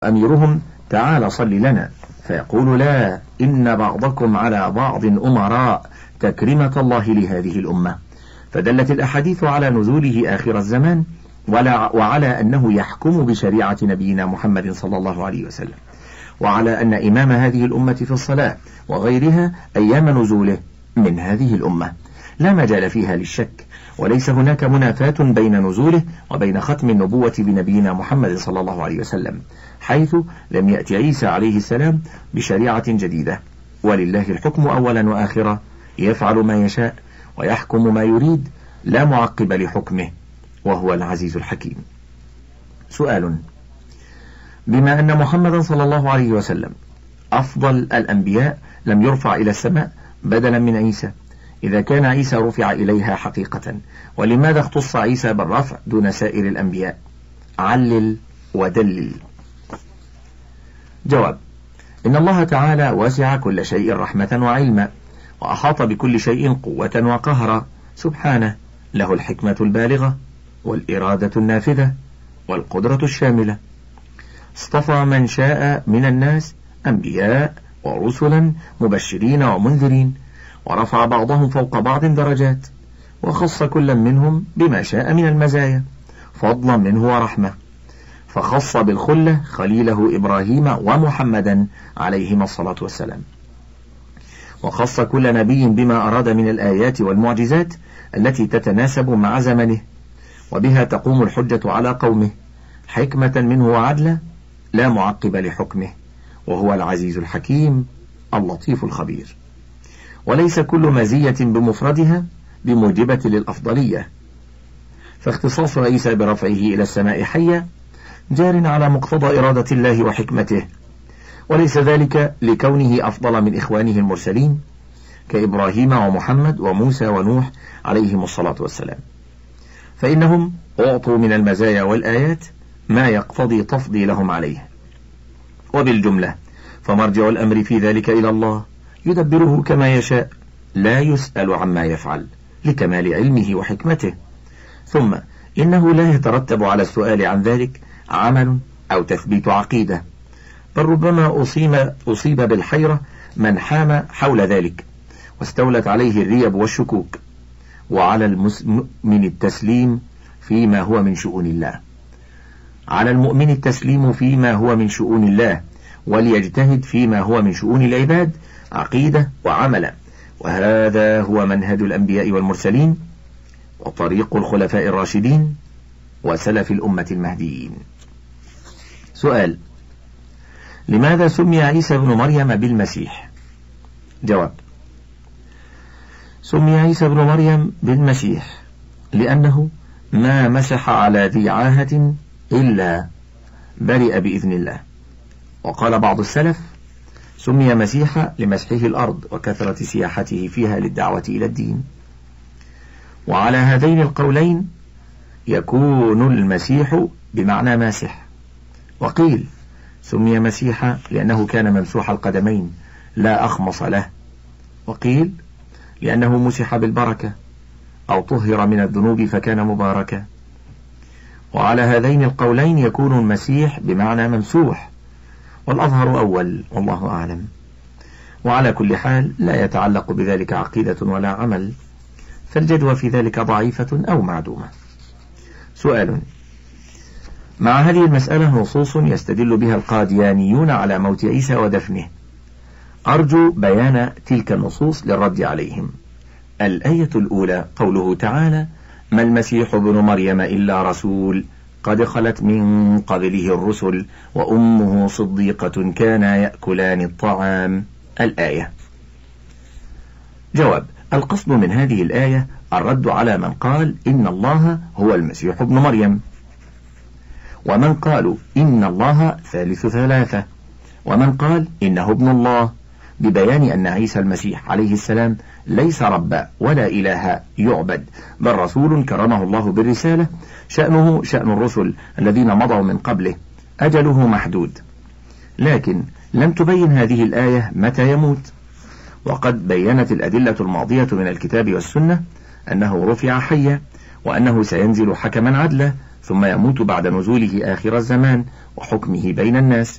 أميرهم: تعال صل لنا، فيقول: لا، إن بعضكم على بعض أمراء، تكرمة الله لهذه الأمة. فدلت الأحاديث على نزوله آخر الزمان، وعلى أنه يحكم بشريعة نبينا محمد صلى الله عليه وسلم، وعلى أن إمام هذه الأمة في الصلاة وغيرها أيام نزوله من هذه الأمة، لا مجال فيها للشك، وليس هناك منافاة بين نزوله وبين ختم النبوة بنبينا محمد صلى الله عليه وسلم، حيث لم يأتي عيسى عليه السلام بشريعة جديدة، ولله الحكم أولا وآخرا، يفعل ما يشاء ويحكم ما يريد، لا معقب لحكمه، وهو العزيز الحكيم. سؤال: بما أن محمدا صلى الله عليه وسلم أفضل الأنبياء لم يرفع إلى السماء بدلا من عيسى، إذا كان عيسى رفع إليها حقيقة، ولماذا اختص عيسى بالرفع دون سائر الأنبياء؟ علل ودلل. جواب: إن الله تعالى وسع كل شيء رحمة وعلما، وأحاط بكل شيء قوة وقهرا، سبحانه، له الحكمة البالغة والإرادة النافذة والقدرة الشاملة. اصطفى من شاء من الناس أنبياء ورسلا مبشرين ومنذرين، ورفع بعضهم فوق بعض درجات، وخص كل منهم بما شاء من المزايا فضلا منه ورحمة، فخص بالخلة خليله إبراهيم ومحمدا عليهما الصلاة والسلام، وخص كل نبي بما أراد من الآيات والمعجزات التي تتناسب مع زمنه، وبها تقوم الحجة على قومه، حكمة منه وعدلا، لا معقب لحكمه، وهو العزيز الحكيم اللطيف الخبير. وليس كل مزية بمفردها بموجبة للأفضلية، فاختصاص عيسى برفعه إلى السماء حيا جار على مقتضى إرادة الله وحكمته، وليس ذلك لكونه أفضل من إخوانه المرسلين كإبراهيم ومحمد وموسى ونوح عليهم الصلاة والسلام، فإنهم أعطوا من المزايا والآيات ما يقتضي تفضيلهم عليه. وبالجملة فمرجع الأمر في ذلك إلى الله، يدبره كما يشاء، لا يسأل عما يفعل لكمال علمه وحكمته. ثم إنه لا يترتب على السؤال عن ذلك عمل أو تثبيت عقيدة، بل ربما أصيب بالحيرة من حام حول ذلك واستولت عليه الريب والشكوك. وعلى المؤمن التسليم فيما هو من شؤون الله، على المؤمن التسليم فيما هو من شؤون الله، وليجتهد فيما هو من شؤون العباد عقيدة وعملا، وهذا هو منهج الأنبياء والمرسلين، وطريق الخلفاء الراشدين، وسلف الأمة المهديين. سؤال: لماذا سمي عيسى بن مريم بالمسيح؟ جواب: سمي عيسى بن مريم بالمسيح لأنه ما مسح على ذي عاهة إلا برئ بإذن الله. وقال بعض السلف: سمي مسيحا لمسحه الأرض وكثرة سياحته فيها للدعوة إلى الدين. وعلى هذين القولين يكون المسيح بمعنى ماسح. وقيل: سمي مسيحا لأنه كان ممسوح القدمين لا أخمص له. وقيل: لأنه مسح بالبركة أو طهر من الذنوب فكان مباركا. وعلى هذين القولين يكون المسيح بمعنى ممسوح، والأظهر أول، والله أعلم. وعلى كل حال لا يتعلق بذلك عقيدة ولا عمل، فالجدوى في ذلك ضعيفة أو معدومة. سؤال: مع هذه المسألة نصوص يستدل بها القاديانيون على موت عيسى ودفنه، أرجو بيان تلك النصوص للرد عليهم. الآية الأولى قوله تعالى: ما المسيح ابن مريم إلا رسول قد خلت من قبله الرسل وأمه صديقة كانا يأكلان الطعام، الآية. جواب: القصد من هذه الآية الرد على من قال إن الله هو المسيح ابن مريم، ومن قالوا إن الله ثالث ثلاثة، ومن قال إنه ابن الله، ببيان أن عيسى المسيح عليه السلام ليس رب ولا إله يعبد، بل رسول كرمه الله بالرسالة، شأنه شأن الرسل الذين مضوا من قبله، أجله محدود. لكن لم تبين هذه الآية متى يموت، وقد بينت الأدلة الماضية من الكتاب والسنة أنه رفع حيا، وأنه سينزل حكما عدلا ثم يموت بعد نزوله آخر الزمان وحكمه بين الناس.